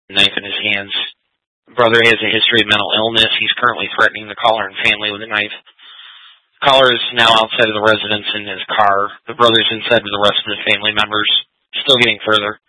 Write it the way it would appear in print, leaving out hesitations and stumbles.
knife in his hands. The brother has a history of mental illness. He's currently threatening the caller and family with a knife. The caller is now outside of the residence in his car. The brother's inside with the rest of the family members. Still getting further.